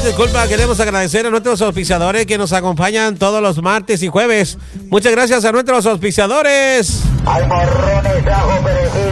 disculpa, queremos agradecer a nuestros auspiciadores que nos acompañan todos los martes y jueves. Muchas gracias a nuestros auspiciadores. Hay morrones, ajo, perejil,